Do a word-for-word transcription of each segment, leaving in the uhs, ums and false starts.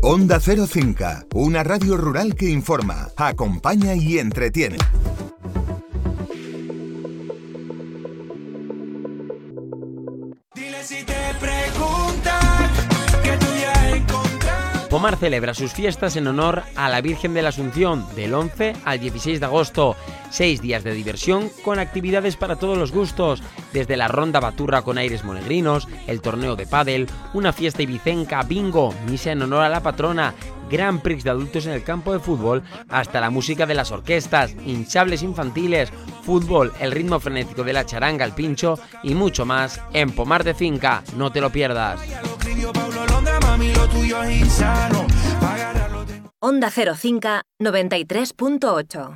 Onda Cero Cinca, una radio rural que informa, acompaña y entretiene. Dile si te preguntan que tú ya encontraste. Pomar celebra sus fiestas en honor a la Virgen de la Asunción del once al dieciséis de agosto. Seis días de diversión con actividades para todos los gustos, desde la ronda baturra con aires monegrinos, el torneo de pádel, una fiesta ibicenca, bingo, misa en honor a la patrona, Grand Prix de adultos en el campo de fútbol, hasta la música de las orquestas, hinchables infantiles, fútbol, el ritmo frenético de la charanga, el pincho y mucho más en Pomar de Finca. No te lo pierdas. Onda Cero Cinca, noventa y tres punto ocho.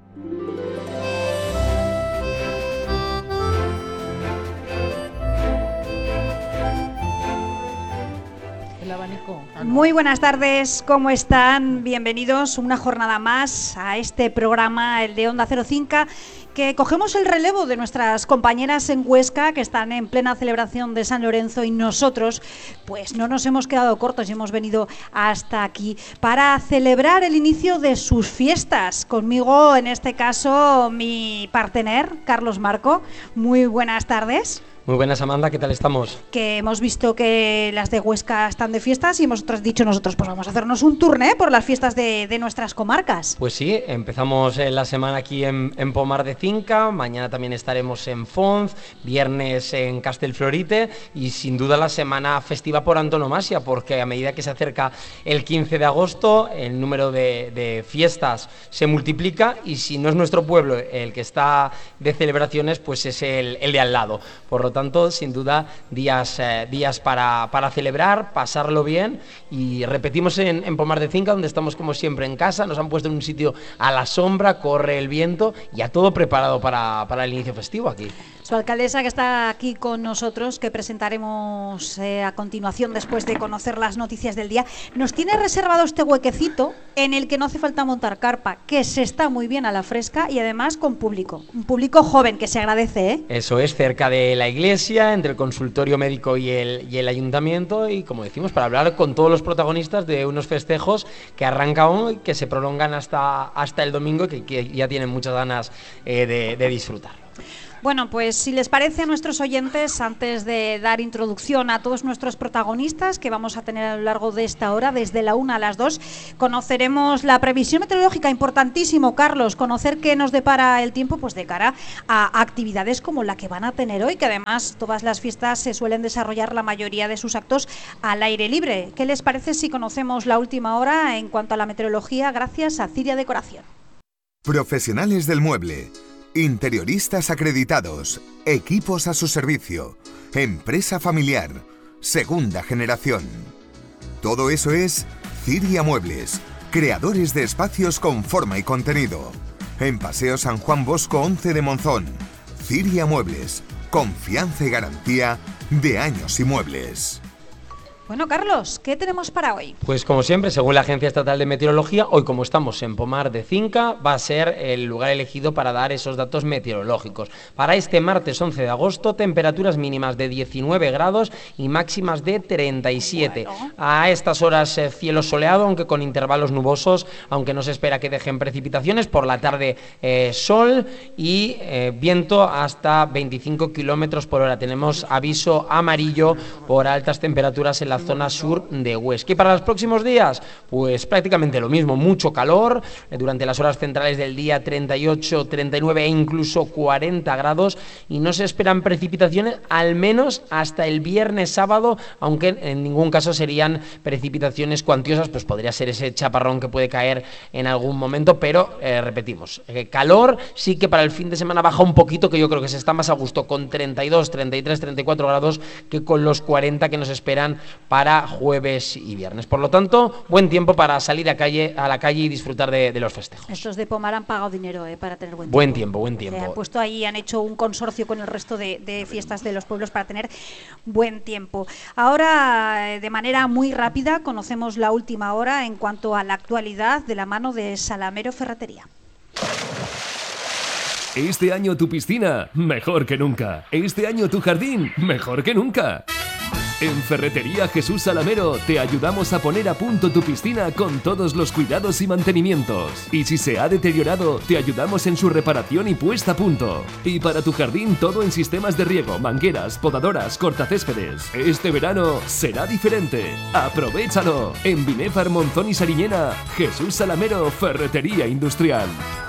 Muy buenas tardes, ¿cómo están? Bienvenidos una jornada más a este programa, el de Onda Cero Cinca, que cogemos el relevo de nuestras compañeras en Huesca, que están en plena celebración de San Lorenzo, y nosotros pues no nos hemos quedado cortos y hemos venido hasta aquí para celebrar el inicio de sus fiestas. Conmigo, en este caso, mi partener, Carlos Marco. Muy buenas tardes. Muy buenas, Amanda, ¿qué tal estamos? Que hemos visto que las de Huesca están de fiestas y hemos dicho nosotros, pues vamos a hacernos un turné por las fiestas de, de nuestras comarcas. Pues sí, empezamos la semana aquí en, en Pomar de Cinca, mañana también estaremos en Fonz, viernes en Castelflorite y sin duda la semana festiva por antonomasia, porque a medida que se acerca el quince de agosto el número de, de fiestas se multiplica y si no es nuestro pueblo el que está de celebraciones, pues es el, el de al lado. Por lo tanto, sin duda, días, eh, días para, para celebrar, pasarlo bien, y repetimos en, en Pomar de Cinca, donde estamos como siempre en casa, nos han puesto en un sitio a la sombra, corre el viento, ya todo preparado para, para el inicio festivo aquí. Su alcaldesa, que está aquí con nosotros, que presentaremos eh, a continuación después de conocer las noticias del día, nos tiene reservado este huequecito en el que no hace falta montar carpa, que se está muy bien a la fresca y además con público, un público joven que se agradece, ¿eh? Eso es, cerca de la iglesia, entre el consultorio médico y el, y el ayuntamiento, y como decimos, para hablar con todos los protagonistas de unos festejos que arrancan hoy, que se prolongan hasta, hasta el domingo y que, que ya tienen muchas ganas eh, de, de disfrutar. Bueno, pues si les parece a nuestros oyentes, antes de dar introducción a todos nuestros protagonistas que vamos a tener a lo largo de esta hora, desde la una a las dos, conoceremos la previsión meteorológica. Importantísimo, Carlos, conocer qué nos depara el tiempo, pues de cara a actividades como la que van a tener hoy, que además todas las fiestas se suelen desarrollar la mayoría de sus actos al aire libre. ¿Qué les parece si conocemos la última hora en cuanto a la meteorología gracias a Ciria Decoración? Profesionales del mueble, interioristas acreditados, equipos a su servicio, empresa familiar, segunda generación. Todo eso es Ciria Muebles, creadores de espacios con forma y contenido. En Paseo San Juan Bosco once de Monzón. Ciria Muebles, confianza y garantía de años y muebles. Bueno, Carlos, ¿qué tenemos para hoy? Pues como siempre, según la Agencia Estatal de Meteorología, hoy como estamos en Pomar de Cinca, va a ser el lugar elegido para dar esos datos meteorológicos. Para este martes once de agosto, temperaturas mínimas de diecinueve grados y máximas de treinta y siete. Bueno. A estas horas eh, cielo soleado, aunque con intervalos nubosos, aunque no se espera que dejen precipitaciones. Por la tarde eh, sol y eh, viento hasta veinticinco kilómetros por hora. Tenemos aviso amarillo por altas temperaturas en la zona sur de Huesca. Y para los próximos días, pues prácticamente lo mismo, mucho calor, durante las horas centrales del día treinta y ocho, treinta y nueve e incluso cuarenta grados, y no se esperan precipitaciones al menos hasta el viernes sábado, aunque en ningún caso serían precipitaciones cuantiosas, pues podría ser ese chaparrón que puede caer en algún momento, pero eh, repetimos, eh, calor sí que para el fin de semana baja un poquito, que yo creo que se está más a gusto con treinta y dos, treinta y tres, treinta y cuatro grados que con los cuarenta que nos esperan para jueves y viernes. Por lo tanto, buen tiempo para salir a calle a la calle y disfrutar de, de los festejos. Estos de Pomar han pagado dinero eh, para tener buen tiempo. Buen tiempo, buen tiempo. Se han puesto ahí, han hecho un consorcio con el resto de, de fiestas de los pueblos para tener buen tiempo. Ahora, de manera muy rápida, conocemos la última hora en cuanto a la actualidad de la mano de Salamero Ferretería. Este año tu piscina, mejor que nunca. Este año tu jardín, mejor que nunca. En Ferretería Jesús Salamero te ayudamos a poner a punto tu piscina con todos los cuidados y mantenimientos. Y si se ha deteriorado, te ayudamos en su reparación y puesta a punto. Y para tu jardín todo en sistemas de riego, mangueras, podadoras, cortacéspedes. Este verano será diferente. ¡Aprovéchalo! En Binefar, Monzón y Sariñena, Jesús Salamero, Ferretería Industrial.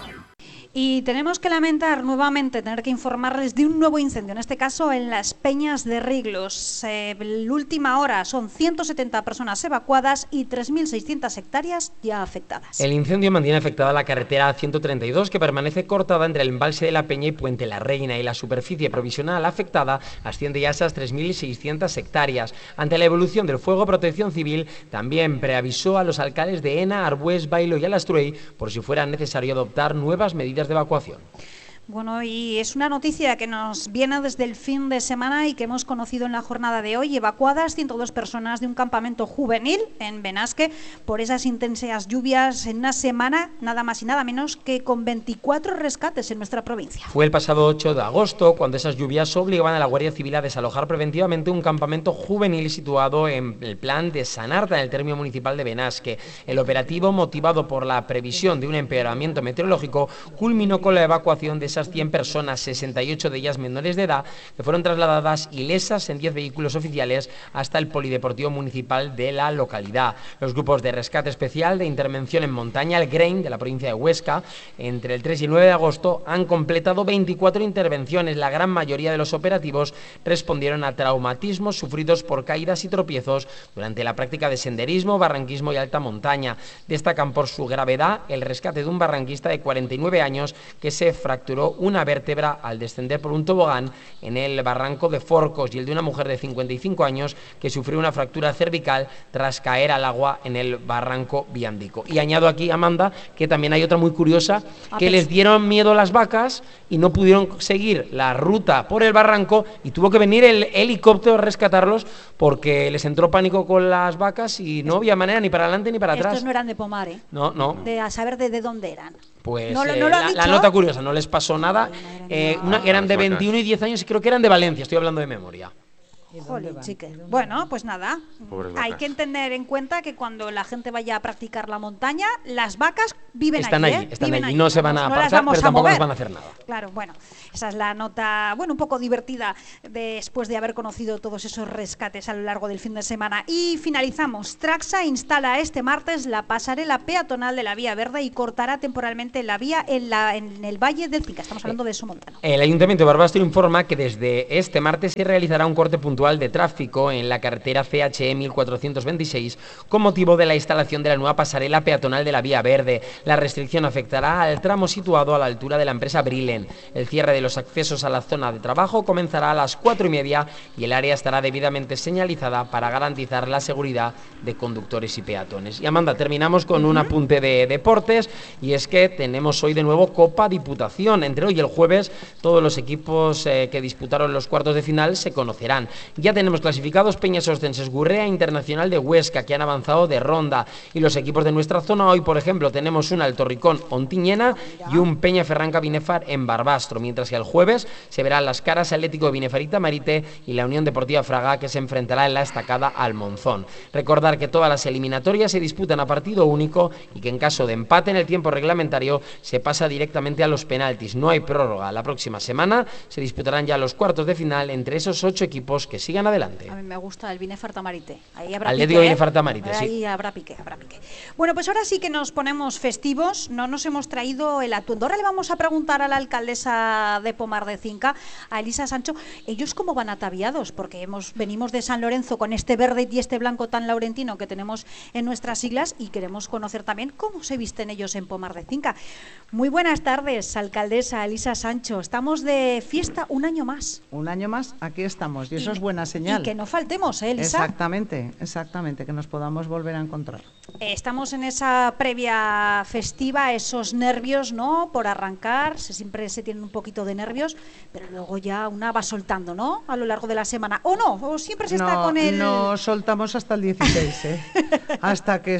Y tenemos que lamentar nuevamente tener que informarles de un nuevo incendio, en este caso en las Peñas de Riglos. Eh, la última hora son ciento setenta personas evacuadas y tres mil seiscientas hectáreas ya afectadas. El incendio mantiene afectada la carretera ciento treinta y dos, que permanece cortada entre el embalse de la Peña y Puente la Reina, y la superficie provisional afectada asciende ya a esas tres mil seiscientas hectáreas. Ante la evolución del fuego, Protección Civil también preavisó a los alcaldes de Ena, Arbués, Bailo y Alastruey por si fuera necesario adoptar nuevas medidas de evacuación. Bueno, y es una noticia que nos viene desde el fin de semana y que hemos conocido en la jornada de hoy. Evacuadas ciento dos personas de un campamento juvenil en Benasque por esas intensas lluvias en una semana, nada más y nada menos que con veinticuatro rescates en nuestra provincia. Fue el pasado ocho de agosto cuando esas lluvias obligaban a la Guardia Civil a desalojar preventivamente un campamento juvenil situado en el plan de Sanarta, en el término municipal de Benasque. El operativo, motivado por la previsión de un empeoramiento meteorológico, culminó con la evacuación de esas cien personas, sesenta y ocho de ellas menores de edad, que fueron trasladadas ilesas en diez vehículos oficiales hasta el polideportivo municipal de la localidad. Los grupos de rescate especial de intervención en montaña, el GRAIN, de la provincia de Huesca, entre el tres y el nueve de agosto han completado veinticuatro intervenciones. La gran mayoría de los operativos respondieron a traumatismos sufridos por caídas y tropiezos durante la práctica de senderismo, barranquismo y alta montaña. Destacan por su gravedad el rescate de un barranquista de cuarenta y nueve años que se fracturó una vértebra al descender por un tobogán en el barranco de Forcos, y el de una mujer de cincuenta y cinco años que sufrió una fractura cervical tras caer al agua en el barranco Viandico. Y añado aquí, Amanda, que también hay otra muy curiosa, que les dieron miedo las vacas y no pudieron seguir la ruta por el barranco y tuvo que venir el helicóptero a rescatarlos porque les entró pánico con las vacas y no había manera ni para adelante ni para atrás. Estos no eran de Pomar, ¿eh? No, no. De a saber de, de dónde eran. Pues no, eh, no lo la, dicho? la nota curiosa, no les pasó nada. Eh, una, eran de Las vacas. veintiuno y diez años y creo que eran de Valencia, estoy hablando de memoria. Jolín, chique. Bueno, pues nada, Pobres hay vacas. que tener en cuenta que cuando la gente vaya a practicar la montaña, las vacas viven Están allí, allí, ¿eh? están Viven allí, no se van a Vamos, no las apartar, vamos pero a tampoco mover. nos van a hacer nada. Claro, bueno, esa es la nota, bueno, un poco divertida después de haber conocido todos esos rescates a lo largo del fin de semana. Y finalizamos. Traxa instala este martes la pasarela peatonal de la Vía Verde y cortará temporalmente la vía en, la, en el Valle del Cinca. Estamos hablando de Somontano. El Ayuntamiento de Barbastro informa que desde este martes se realizará un corte puntual de tráfico en la carretera C H E mil cuatrocientos veintiséis con motivo de la instalación de la nueva pasarela peatonal de la Vía Verde. La restricción afectará al tramo situado a la altura de la empresa Brilen. El cierre de los accesos a la zona de trabajo comenzará a las cuatro y media y el área estará debidamente señalizada para garantizar la seguridad de conductores y peatones. Y Amanda, terminamos con un apunte de deportes, y es que tenemos hoy de nuevo Copa Diputación. Entre hoy y el jueves todos los equipos eh, que disputaron los cuartos de final se conocerán. Ya tenemos clasificados Peñas Ostenses Gurrea, Internacional de Huesca, que han avanzado de ronda, y los equipos de nuestra zona hoy, por ejemplo, tenemos un Alto Ricón Ontiñena y un Peña Ferranca Binefar en Barbastro, mientras que el jueves se verán las caras Atlético de Binefar y Tamarite y la Unión Deportiva Fraga, que se enfrentará en la estacada al Monzón. Recordar que todas las eliminatorias se disputan a partido único y que en caso de empate en el tiempo reglamentario se pasa directamente a los penaltis. No hay prórroga. La próxima semana se disputarán ya los cuartos de final entre esos ocho equipos que sigan adelante. A mí me gusta el Binefar Tamarite. Ahí habrá Atlético pique, ¿eh? Binefar Tamarite, sí. Ahí habrá pique, habrá pique. Bueno, pues ahora sí que nos ponemos festivos. No nos hemos traído el atuendo. Ahora le vamos a preguntar a la alcaldesa de Pomar de Cinca, a Elisa Sancho, ellos cómo van ataviados, porque hemos venimos de San Lorenzo con este verde y este blanco tan laurentino que tenemos en nuestras siglas, y queremos conocer también cómo se visten ellos en Pomar de Cinca. Muy buenas tardes, alcaldesa Elisa Sancho. Estamos de fiesta un año más. Un año más, aquí estamos, y eso Y- es buena señal. Y que no faltemos, ¿eh, Elisa? Exactamente, exactamente, que nos podamos volver a encontrar. Eh, Estamos en esa previa festiva, esos nervios, ¿no? Por arrancar, se, siempre se tienen un poquito de nervios, pero luego ya una va soltando, ¿no? A lo largo de la semana. ¿O no? ¿O siempre se está No, con el...? no soltamos hasta el dieciséis, ¿eh? Hasta que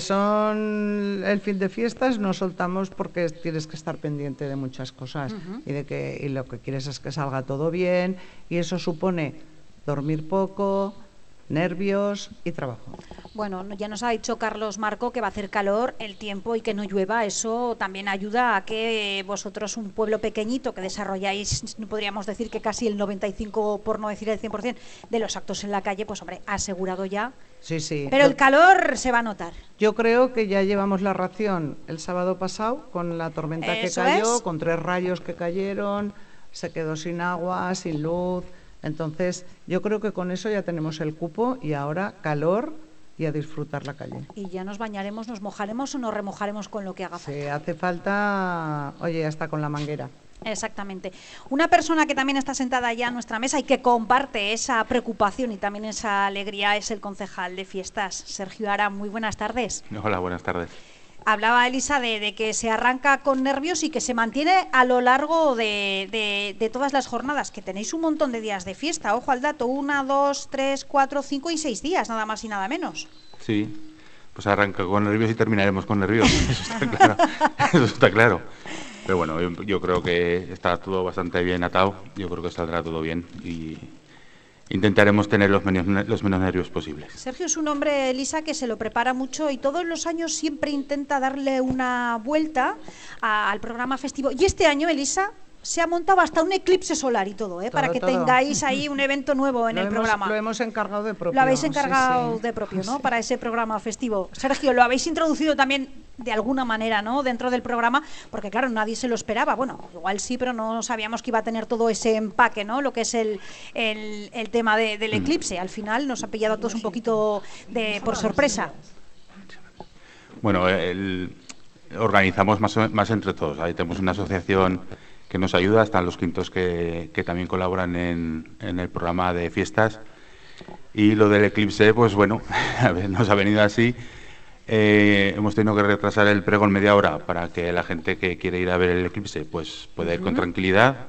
son el fin de fiestas no soltamos, porque tienes que estar pendiente de muchas cosas. Ujú. y de que y lo que quieres es que salga todo bien, y eso supone dormir poco, nervios y trabajo. Bueno, ya nos ha dicho Carlos Marco que va a hacer calor, el tiempo y que no llueva. Eso también ayuda a que vosotros, un pueblo pequeñito que desarrolláis, podríamos decir que casi el noventa y cinco, por no decir el cien por ciento, de los actos en la calle, pues hombre, asegurado ya. Sí, sí. Pero el calor se va a notar. Yo creo que ya llevamos la ración el sábado pasado con la tormenta Eso que cayó, es. con tres rayos que cayeron, se quedó sin agua, sin luz. Entonces, yo creo que con eso ya tenemos el cupo y ahora calor y a disfrutar la calle. Y ya nos bañaremos, nos mojaremos o nos remojaremos con lo que haga falta. Se hace falta, oye, hasta con la manguera. Exactamente. Una persona que también está sentada ya a nuestra mesa y que comparte esa preocupación y también esa alegría es el concejal de fiestas, Sergio Ara. Muy buenas tardes. Hola, buenas tardes. Hablaba Elisa de, de que se arranca con nervios y que se mantiene a lo largo de, de, de todas las jornadas, que tenéis un montón de días de fiesta. Ojo al dato, una, dos, tres, cuatro, cinco y seis días, nada más y nada menos. Sí, pues arranca con nervios y terminaremos con nervios, eso está claro. Eso está claro. Pero bueno, yo, yo creo que está todo bastante bien atado, yo creo que saldrá todo bien y intentaremos tener los menos, los menos nervios posibles. Sergio es un hombre, Elisa, que se lo prepara mucho y todos los años siempre intenta darle una vuelta a, al programa festivo. Y este año, Elisa, se ha montado hasta un eclipse solar y todo, ¿eh? Todo, para que todo. tengáis ahí un evento nuevo en lo el hemos, programa. Lo hemos encargado de propio. Lo habéis encargado sí, sí. de propio, ¿no? Sí. Para ese programa festivo. Sergio, lo habéis introducido también de alguna manera, ¿no? Dentro del programa, porque claro, nadie se lo esperaba. Bueno, igual sí, pero no sabíamos que iba a tener todo ese empaque, ¿no? Lo que es el, el, el tema de, del eclipse. Al final nos ha pillado a todos un poquito de por sorpresa. Bueno, el, organizamos más, más entre todos. Ahí tenemos una asociación que nos ayuda, están los quintos que, que también colaboran en, en el programa de fiestas. Y lo del eclipse, pues bueno, a ver, nos ha venido así. Eh, hemos tenido que retrasar el pregón media hora para que la gente que quiere ir a ver el eclipse pues pueda ir con tranquilidad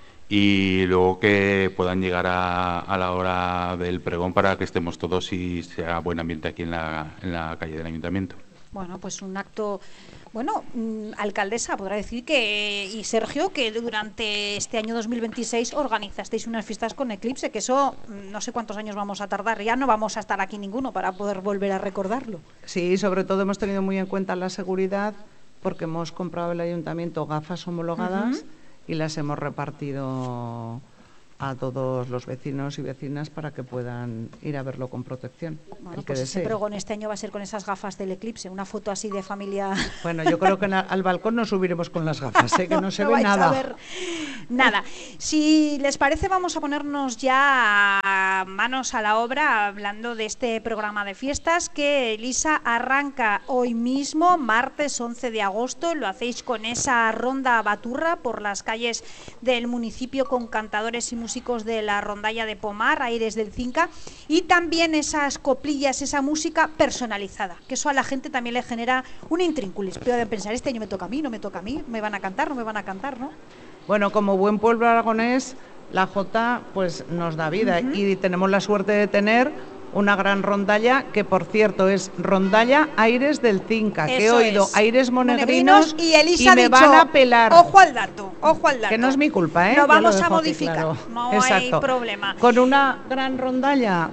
y luego que puedan llegar a, a la hora del pregón para que estemos todos y sea buen ambiente aquí en la, en la calle del Ayuntamiento. Bueno, pues un acto, bueno, mmm, alcaldesa, podrá decir que, y Sergio, que durante este año dos mil veintiséis organizasteis unas fiestas con eclipse, que eso no sé cuántos años vamos a tardar, ya no vamos a estar aquí ninguno para poder volver a recordarlo. Sí, sobre todo hemos tenido muy en cuenta la seguridad porque hemos comprado el ayuntamiento gafas homologadas uh-huh. y las hemos repartido a todos los vecinos y vecinas para que puedan ir a verlo con protección. Bueno, el que pues ese desee. pregón este año va a ser con esas gafas del eclipse, una foto así de familia. Bueno, yo creo que na, al balcón nos subiremos con las gafas, ¿eh? Que no se no ve vais nada. A ver nada. Si les parece, vamos a ponernos ya a manos a la obra hablando de este programa de fiestas que, Elisa, arranca hoy mismo, martes once de agosto. Lo hacéis con esa ronda baturra por las calles del municipio con cantadores y músicos de la rondalla de Pomar, Aires del Cinca, y también esas coplillas, esa música personalizada, que eso a la gente también le genera un intrínculis. Pueden pensar, este año me toca a mí, no me toca a mí, me van a cantar, no me van a cantar, ¿no? Bueno, como buen pueblo aragonés, la Jota pues nos da vida uh-huh. y tenemos la suerte de tener una gran rondalla, que por cierto es rondalla Aires del Cinca, Eso que he oído es. Aires monegrinos, monegrinos y, Elisa y me ha dicho, van a pelar. Ojo al dato, ojo al dato. Que no es mi culpa, ¿eh? Lo Yo vamos dejo a aquí modificar, claro. no Exacto. hay problema. Con una gran rondalla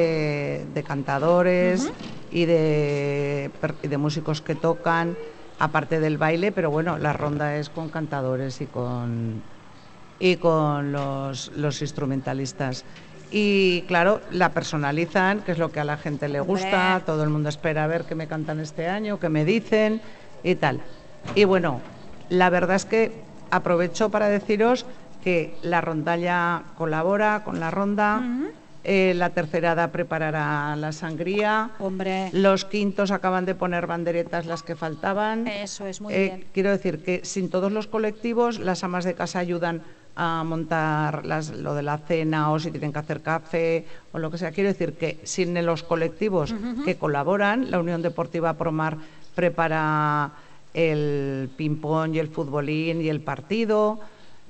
de, de cantadores uh-huh. y, de, y de músicos que tocan, aparte del baile, pero bueno, la ronda es con cantadores y con, y con los, los instrumentalistas. Y claro, la personalizan, que es lo que a la gente le gusta. Hombre. Todo el mundo espera a ver qué me cantan este año, qué me dicen y tal. Y bueno, la verdad es que aprovecho para deciros que la rondalla colabora con la ronda. Uh-huh. eh, la tercerada preparará la sangría. Hombre. Los quintos acaban de poner banderetas, las que faltaban. Eso es muy eh, bien. Quiero decir que sin todos los colectivos, las amas de casa ayudan a montar las, lo de la cena o si tienen que hacer café o lo que sea. Quiero decir que sin los colectivos uh-huh. que colaboran, la Unión Deportiva Promar prepara el ping-pong y el futbolín y el partido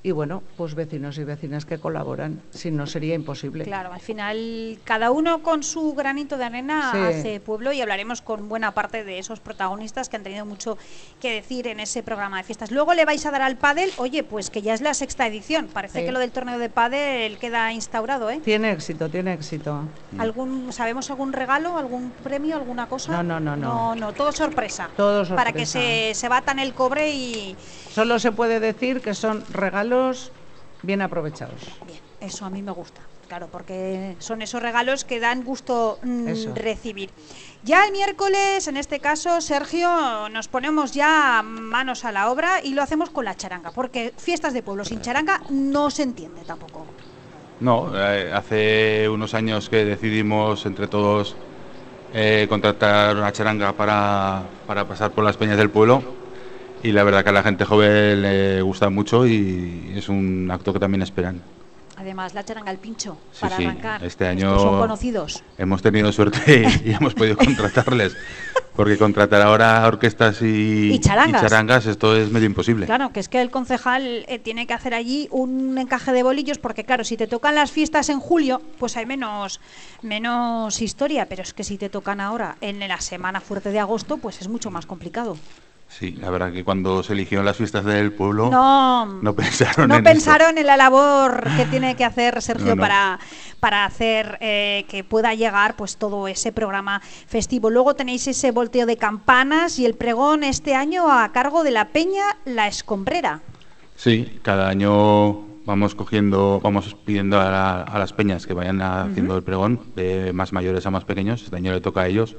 y bueno, pues vecinos y vecinas que colaboran, si no sería imposible. Claro, al final cada uno con su granito de arena Sí. hace pueblo, y hablaremos con buena parte de esos protagonistas que han tenido mucho que decir en ese programa de fiestas. Luego le vais a dar al pádel, oye, pues que ya es la sexta edición, parece Sí. que lo del torneo de pádel queda instaurado, ¿eh? Tiene éxito, tiene éxito. ¿Algún, ¿Sabemos algún regalo, algún premio, alguna cosa? No, no, no, no. No, no, todo sorpresa. Todo Para que sorpresa. se, se batan el cobre y... Solo se puede decir que son regalos bien aprovechados. Bien, eso a mí me gusta, claro, porque son esos regalos que dan gusto mm, Eso. recibir. Ya el miércoles, en este caso, Sergio, nos ponemos ya manos a la obra y lo hacemos con la charanga, porque fiestas de pueblo sin charanga no se entiende tampoco. No, eh, hace unos años que decidimos entre todos eh, contratar una charanga para, para pasar por las peñas del pueblo, y la verdad que a la gente joven le gusta mucho y es un acto que también esperan. Además, la charanga al pincho, Sí, para sí, arrancar. este Estos año son conocidos. hemos tenido suerte y hemos podido contratarles, porque contratar ahora orquestas y, Y charangas. charangas, esto es medio imposible. Claro, que es que el concejal eh, tiene que hacer allí un encaje de bolillos, porque claro, si te tocan las fiestas en julio, pues hay menos, menos historia, pero es que si te tocan ahora en la semana fuerte de agosto, pues es mucho más complicado. Sí, la verdad que cuando se eligieron las fiestas del pueblo No, no pensaron no en pensaron en la labor que tiene que hacer Sergio No, no. para para hacer eh, que pueda llegar pues todo ese programa festivo. Luego tenéis ese volteo de campanas y el pregón este año a cargo de la Peña La Escombrera. esto. Sí, cada año vamos cogiendo, vamos pidiendo a, la- a las peñas que vayan haciendo el pregón, de más mayores a más pequeños. Este año le toca a ellos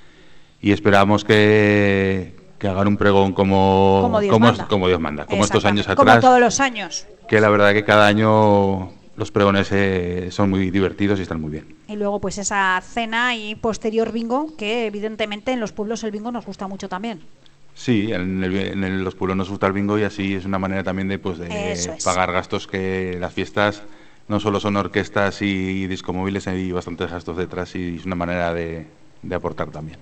y esperamos que, que hagan un pregón como, Como Dios como, manda. como Dios manda, como estos años Exactamente, atrás. como todos los años. Que la verdad que cada año los pregones eh, son muy divertidos y están muy bien. Y luego pues esa cena y posterior bingo, que evidentemente en los pueblos el bingo nos gusta mucho también. Sí, en, el- en el- los pueblos nos gusta el bingo y así es una manera también de, pues, de Eso es. pagar gastos, que las fiestas no solo son orquestas y discomóviles, hay bastantes gastos detrás y es una manera de, de aportar también.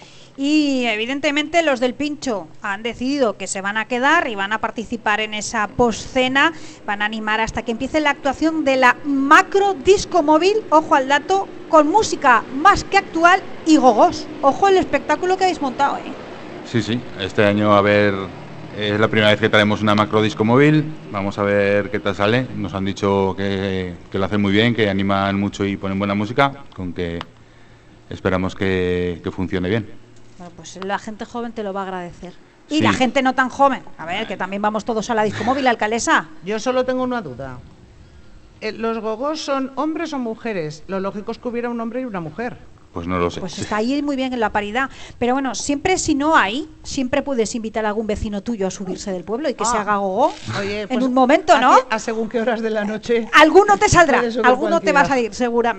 Y evidentemente los del Pincho han decidido que se van a quedar y van a participar en esa postcena, van a animar hasta que empiece la actuación de la macro disco móvil, ojo al dato, con música más que actual y gogos. Ojo el espectáculo que habéis montado, ¿eh? Sí, sí, este año a ver, es la primera vez que traemos una macro disco móvil, vamos a ver qué tal sale. Nos han dicho que, que lo hacen muy bien, que animan mucho y ponen buena música, con que esperamos que, que funcione bien. Bueno, pues la gente joven te lo va a agradecer. Y Sí. la gente no tan joven. A ver, que también vamos todos a la disco móvil, alcaldesa. Yo solo tengo una duda. Eh, ¿Los gogos son hombres o mujeres? Lo lógico es que hubiera un hombre y una mujer. Pues no lo sé. Pues está ahí muy bien en la paridad. Pero bueno, siempre si no hay, siempre puedes invitar a algún vecino tuyo a subirse del pueblo y que Ah. se haga gogo Oye, en pues, un momento, ¿a ¿no? qué- a según qué horas de la noche? Alguno te saldrá, Puede subir alguno te va a cualquiera. salir seguramente.